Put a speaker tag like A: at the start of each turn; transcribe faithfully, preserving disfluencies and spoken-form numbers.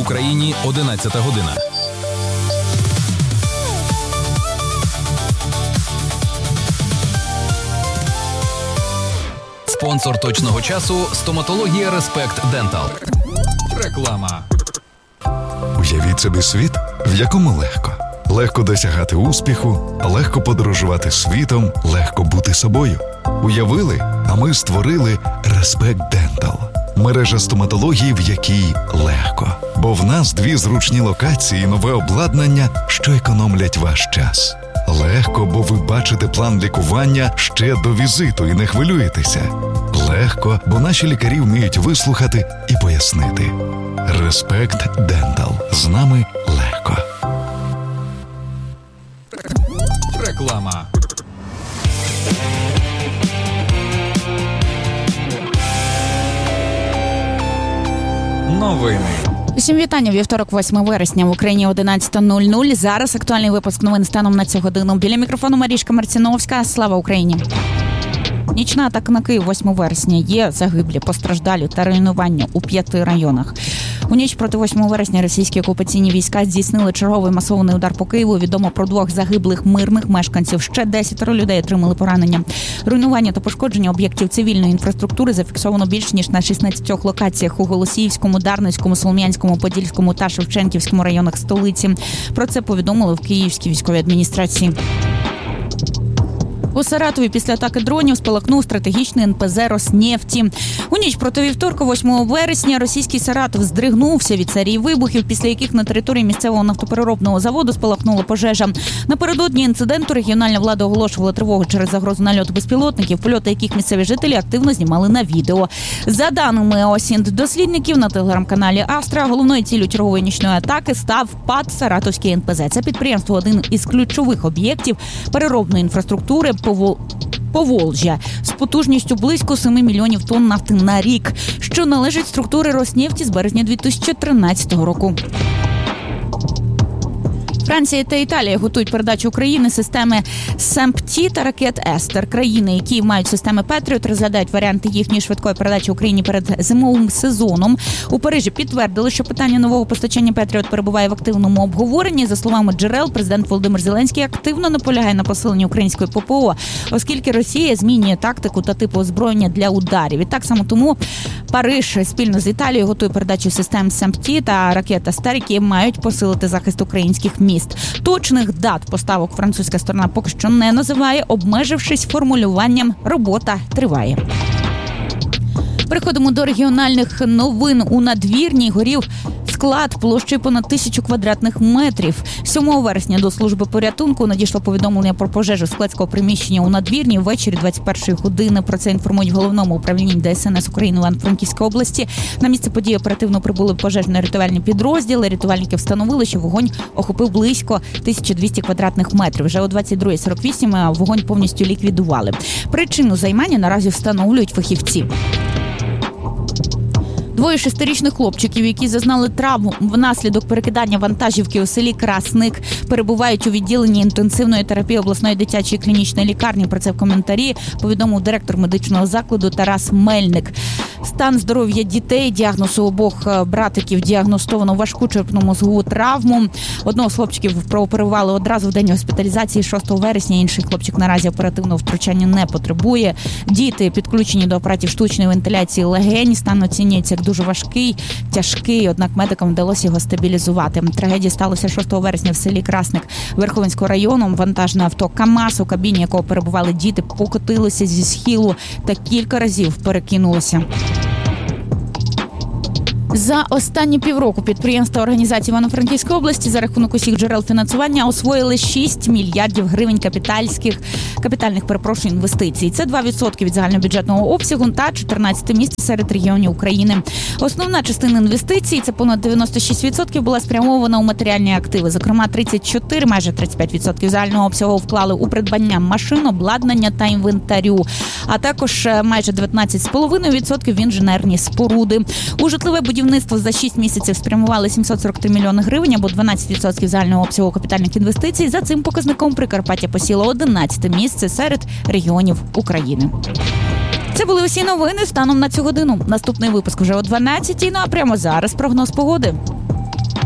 A: Україні одинадцята година. Спонсор точного часу – стоматологія Респект Дентал. Реклама.
B: Уявіть собі світ, в якому легко. Легко досягати успіху, легко подорожувати світом, легко бути собою. Уявили, а ми створили Респект Дентал. Мережа стоматології, в якій легко. Бо в нас дві зручні локації і нове обладнання, що економлять ваш час. Легко, бо ви бачите план лікування ще до візиту і не хвилюєтеся. Легко, бо наші лікарі вміють вислухати і пояснити. Респект Дентал. З нами легко.
A: Реклама. Новини.
C: Усім вітання. Вівторок, восьмого вересня, в Україні одинадцята нуль нуль. Зараз актуальний випуск новин станом на цю годину. Біля мікрофону Марічка Марціновська. Слава Україні! Нічна атака на Київ восьмого вересня. Є загиблі, постраждалі та руйнування у п'яти районах. У ніч проти восьмого вересня російські окупаційні війська здійснили черговий масований удар по Києву. Відомо про двох загиблих мирних мешканців. Ще десятеро людей отримали поранення. Руйнування та пошкодження об'єктів цивільної інфраструктури зафіксовано більш ніж на шістнадцятьох локаціях у Голосіївському, Дарницькому, Солом'янському, Подільському та Шевченківському районах столиці. Про це повідомили в Київській військовій адміністрації. У Саратові після атаки дронів спалахнув стратегічний ен пе зе «Роснефті». У ніч проти вівторка, восьмого вересня, російський Саратов здригнувся від серії вибухів, після яких на території місцевого нафтопереробного заводу спалахнула пожежа. Напередодні інциденту регіональна влада оголошувала тривогу через загрозу нальоту безпілотників, польоти яких місцеві жителі активно знімали на відео. За даними осінт-дослідників на телеграм-каналі Астра, головною ціллю чергової нічної атаки став ПАТ «Саратовський ен пе зе». Це підприємство – один із ключових об'єктів переробної інфраструктури Поволжя з потужністю близько семи мільйонів тонн нафти на рік, що належить структурі «Роснефті» з березня дві тисячі тринадцятого року. Франція та Італія готують передачу Україні системи «Семпті» та ракет «Естер». Країни, які мають системи «Петріот», розглядають варіанти їхньої швидкої передачі Україні перед зимовим сезоном. У Парижі підтвердили, що питання нового постачання «Петріот» перебуває в активному обговоренні. За словами джерел, президент Володимир Зеленський активно наполягає на посиленні української пе пе о, оскільки Росія змінює тактику та типу озброєння для ударів. І так само тому Париж спільно з Італією готує передачу систем «Семпті» та ракет «Естер», які мають посилити захист українських міст. Точних дат поставок французька сторона поки що не називає, обмежившись формулюванням «робота триває». Переходимо до регіональних новин. У Надвірній горів склад площею понад тисячу квадратних метрів. сьомого вересня до служби порятунку надійшло повідомлення про пожежу складського приміщення у Надвірні ввечері двадцять першої години. Про це інформують в головному управлінні де ес ен ес України Івано-Франківської області. На місце події оперативно прибули пожежно-рятувальні підрозділи. Рятувальники встановили, що вогонь охопив близько тисячу двісті квадратних метрів. Вже о двадцять друга сорок вісім вогонь повністю ліквідували. Причину займання наразі встановлюють фахівці. Двоє шестирічних хлопчиків, які зазнали травм внаслідок перекидання вантажівки у селі Красник, перебувають у відділенні інтенсивної терапії обласної дитячої клінічної лікарні. Про це в коментарі повідомив директор медичного закладу Тарас Мельник. Стан здоров'я дітей, діагноз у обох братиків діагностовано важку черепно-мозгову травму. Одного з хлопчиків прооперували одразу в день госпіталізації шостого вересня, інший хлопчик наразі оперативного втручання не потребує. Діти підключені до апаратів штучної вентиляції легень, стан оцінюється як дуже важкий, тяжкий, однак медикам вдалося його стабілізувати. Трагедія сталася шостого вересня в селі Красник Верховинського району. Вантажне авто КАМАЗ, у кабіні якого перебували діти, покотилося зі схилу та кілька разів перекинулося. За останні півроку підприємства організації Івано-Франківської області за рахунок усіх джерел фінансування освоїли шість мільярдів гривень капітальських, капітальних, перепрошую, інвестицій. Це два відсотки від загальнобюджетного обсягу та чотирнадцяте місце серед регіонів України. Основна частина інвестицій, це понад дев'яносто шість відсотків, була спрямована у матеріальні активи. Зокрема, тридцять чотири, майже тридцять п'ять відсотків загального обсягу вклали у придбання машин, обладнання та інвентарю, а також майже дев'ятнадцять цілих п'ять десятих відсотка в інженерні споруди. У житлове будівництво за шість місяців спрямували сімсот сорок три мільйони гривень, або дванадцять відсотків загального обсягу капітальних інвестицій. За цим показником Прикарпаття посіло одинадцяте місце серед регіонів України. Це були усі новини станом на цю годину. Наступний випуск вже о дванадцятій, ну а прямо зараз прогноз погоди.